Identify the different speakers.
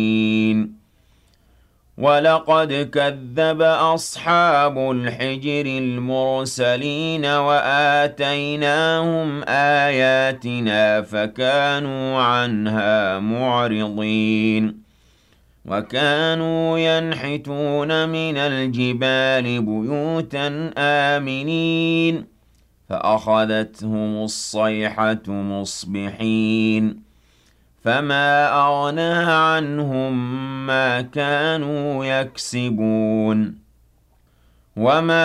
Speaker 1: وَلَقَدْ كَذَّبَ أَصْحَابُ الْحِجْرِ الْمُرْسَلِينَ وَآتَيْنَاهُمْ آيَاتِنَا فَكَانُوا عَنْهَا مُعْرِضِينَ وَكَانُوا يَنْحِتُونَ مِنَ الْجِبَالِ بُيُوتًا آمِنِينَ فَأَخَذَتْهُمُ الصَّيْحَةُ مُصْبِحِينَ فَمَا أَغْنَىٰ عَنْهُم مَّا كَانُوا يَكْسِبُونَ وَمَا